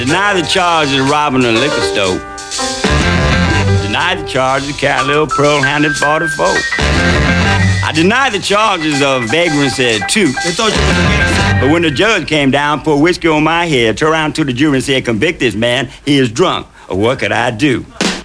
Deny the charges of robbing a liquor store. Deny the charges of carrying a little pearl-handled 44. I deny the charges of vagrancy too. They thought you was a gangster. But when the judge came down, poured whiskey on my head, turned around to the jury and said, convict this man, he is drunk. Or what could I do?